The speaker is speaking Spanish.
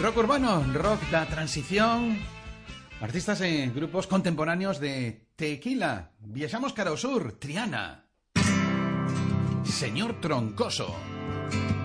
Rock urbano, rock da transición, artistas en grupos contemporáneos de Tequila, viajamos cara ao sur, Triana, Señor Troncoso.